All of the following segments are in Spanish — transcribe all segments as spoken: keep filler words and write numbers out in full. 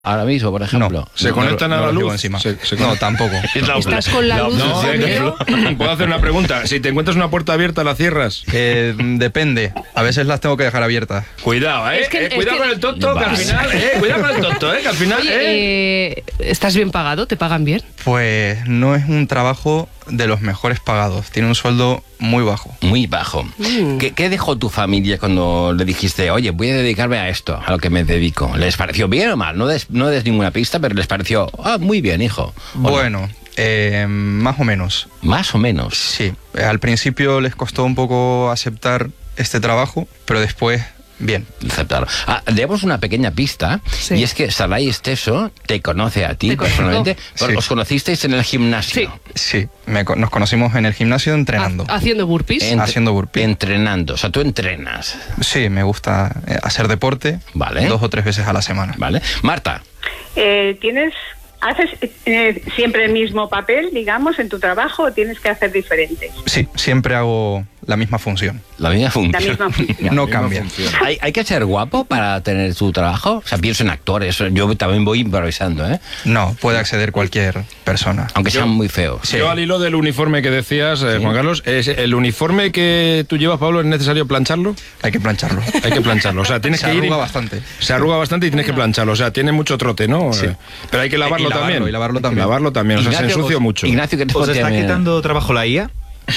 ahora mismo, por ejemplo. No, ¿se no, conectan no, a la no luz? Encima. Se, se no, tampoco. ¿Estás con la luz? No, no, no, puedo hacer una pregunta. Si te encuentras una puerta abierta, ¿la cierras? Eh, depende. A veces las tengo que dejar abiertas. Cuidado, ¿eh? Es que, eh cuidado es que... con el tonto, que al final... Eh, cuidado con el tonto, ¿eh? Que al final... Oye, eh... Eh, ¿estás bien pagado? ¿Te pagan bien? Pues no es un trabajo de los mejores pagados. Tiene un sueldo muy bajo. Muy bajo. Mm. ¿Qué, ¿Qué dejó tu familia cuando le dijiste, oye, voy a dedicarme a esto, a lo que me dedico? ¿Les pareció bien o mal? No des, no des ninguna pista, pero les pareció, ah, muy bien, hijo. Bueno, no? eh, más o menos. ¿Más o menos? Sí. Al principio les costó un poco aceptar este trabajo, pero después... Bien. Aceptar. Ah, demos una pequeña pista, sí. Y es que Saray Esteso te conoce a ti ¿Te personalmente. Sí. ¿Os conocisteis en el gimnasio? Sí, sí. Me, nos conocimos en el gimnasio entrenando. Ha, ¿Haciendo burpees? Entre, haciendo burpees. Entrenando, o sea, tú entrenas. Sí, me gusta hacer deporte. Vale. Dos o tres veces a la semana. Vale. Marta. Eh, ¿Tienes... ¿Haces eh, siempre el mismo papel, digamos, en tu trabajo o tienes que hacer diferentes? Sí, siempre hago la misma función. La misma función. La misma función. No cambia. ¿Hay, ¿Hay que ser guapo para tener tu trabajo? O sea, pienso en actores. Yo también voy improvisando, ¿eh? No, puede acceder cualquier persona. Aunque yo, sean muy feos. Sí. Yo al hilo del uniforme que decías, eh, sí. Juan Carlos, ¿es ¿el uniforme que tú llevas, Pablo, es necesario plancharlo? Hay que plancharlo. Hay que plancharlo. O sea, tienes se que ir... Se arruga bastante. Se arruga bastante y tienes que plancharlo. O sea, tiene mucho trote, ¿no? Sí. Pero hay que lavarlo, y lavarlo también. Y lavarlo también. Y lavarlo también. Ignacio, o sea, se ensucia os, mucho. Ignacio, ¿qué te ¿Os está me... quitando trabajo la I A?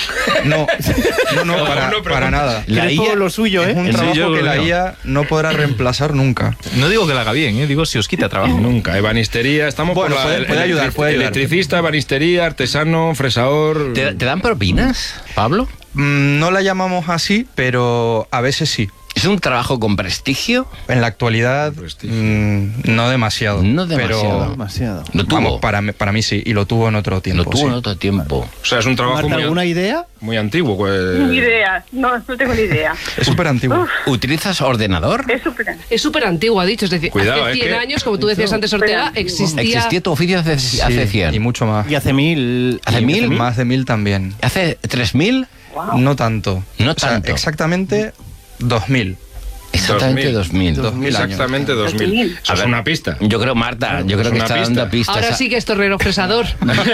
No, no, no, para, no, para nada. La I A lo suyo, ¿eh? Es un el trabajo suyo, que la I A no podrá reemplazar nunca. No digo que la haga bien, ¿eh? Digo si os quita trabajo. Nunca. Ebanistería, estamos bueno, por la, puede, puede el, ayudar, puede ayudar. Electricista, ebanistería, artesano, fresador. ¿Te, ¿Te dan propinas, Pablo? Mm, no la llamamos así, pero a veces sí. ¿Es un trabajo con prestigio? En la actualidad, mmm, no demasiado. No demasiado. Pero, demasiado. Lo tuvo. Vamos, para, para mí sí, y lo tuvo en otro tiempo. Lo tuvo sí. en otro tiempo. O sea, es un trabajo Marta, muy... ¿alguna idea? Muy antiguo. Pues... Ni idea, no, no tengo ni idea. Es súper antiguo. Uf. ¿Utilizas ordenador? Es súper antiguo. Es súper antiguo, ha dicho. Es decir, Cuidado, hace cien que... años, como tú decías antes, Ortega, existía... Existía tu oficio hace, sí, hace cien. Y mucho más. Y hace mil. ¿Hace y mil? Más de mil también. ¿Hace tres mil? Wow. No tanto. No o sea, tanto. Exactamente dos mil. Exactamente dos mil. dos mil Exactamente dos mil. Eso es una pista. Yo creo, Marta, yo creo que está pista. dando pistas. Ahora sí que es torrero fresador.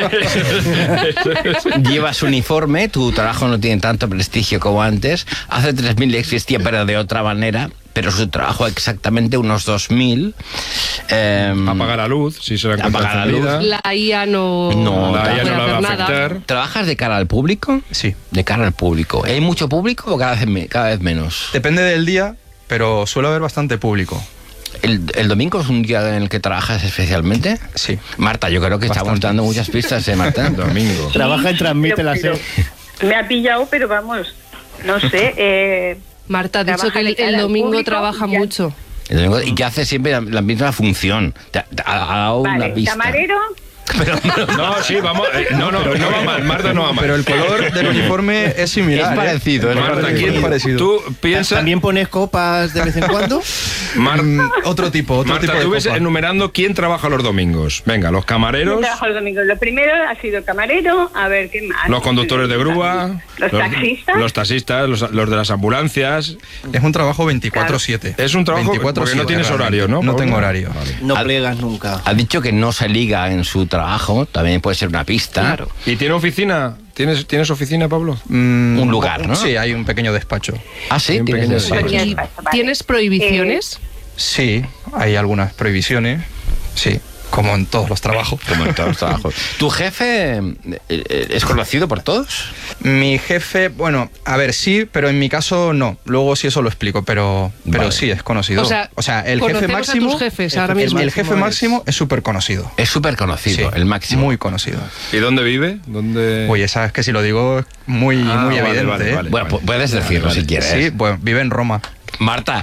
Llevas uniforme, tu trabajo no tiene tanto prestigio como antes. Hace tres mil existía, pero de otra manera. Pero su trabajo exactamente unos dos mil. Eh, apagar la luz, si se la encuentra apagar la luz. La I A no, no, la I A no la va a afectar. Nada. ¿Trabajas de cara al público? Sí. De cara al público. ¿Hay mucho público o cada vez, cada vez menos? Depende del día, pero suele haber bastante público. ¿El, ¿El domingo es un día en el que trabajas especialmente? Sí. Marta, yo creo que bastante. Estamos dando muchas pistas, ¿eh, Marta? Domingo. Trabaja y transmite la serie. Me ha pillado, pero vamos, no sé. Eh, Marta ha dicho que el, el domingo público, trabaja ya. mucho. El domingo, y que hace siempre la, la misma función. Te, te, ha dado vale, una pista. Camarero. Pero, no, sí, vamos. Eh, no, no, no va mal. Marta no va mal. Pero el color del uniforme es similar. Es parecido. ¿eh? Es Marta, parecido. ¿quién parecido. ¿Tú piensas? ¿También pones copas de vez en cuando? Mar... Mm, otro tipo, otro Marta, tipo de tú ves copa. enumerando quién trabaja los domingos. Venga, los camareros. ¿Quién trabaja los domingos? Lo primero ha sido el camarero. A ver, ¿qué más? Los conductores de grúa. Los, los taxistas. Los taxistas, los, los de las ambulancias. Es un trabajo veinticuatro siete. Es un trabajo porque no tienes horario, ¿no? No tengo horario. Vale. No plegas nunca. Ha dicho que no se liga en su trabajo, también puede ser una pista. Claro. ¿Y tiene oficina? ¿Tienes, ¿tienes oficina, Pablo? Mm, Un lugar, ¿no? Sí, hay un pequeño despacho. Ah, sí, Un tienes pequeño despacho. despacho. ¿Y Vale. tienes prohibiciones? Sí, hay algunas prohibiciones. Sí, como en todos los trabajos. Como en todos los trabajos. ¿Tu jefe eh, es conocido por todos? Mi jefe, bueno, a ver, sí, pero en mi caso no. Luego sí eso lo explico, pero, pero Vale. sí es conocido. O sea, o sea el jefe conocemos máximo. a tus jefes el, ahora el- mismo. el jefe máximo es súper conocido. Es súper conocido, Sí, el máximo. Muy conocido. ¿Y dónde vive? ¿Dónde... Oye, sabes que si lo digo es muy, Ah, muy vale, evidente. vale, ¿eh? vale. Bueno, pu- puedes decirlo vale. si quieres. Sí, pues vive en Roma. Marta.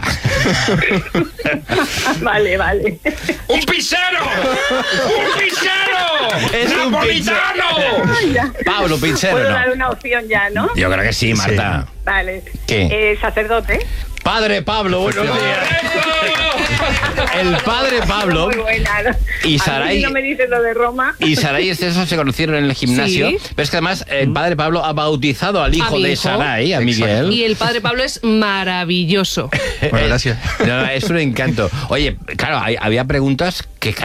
Vale, vale. ¡Un pisero! ¡Un pisero! Es un ¡Napolitano! Ya. Pablo Pincero, Puedo ¿no? dar una opción ya, ¿no? Yo creo que sí, Marta. Vale. ¿Qué? Eh, sacerdote. Padre Pablo, buenos días. El padre Pablo Muy buena, ¿no? y A mí Saray- si no me dices lo de Roma. y Saray y César se conocieron en el gimnasio. Sí. Pero es que además el padre Pablo ha bautizado al hijo mi de hijo. Saray, a Miguel. Y el padre Pablo es maravilloso. Bueno, gracias. No, es un encanto. Oye, claro, hay- había preguntas que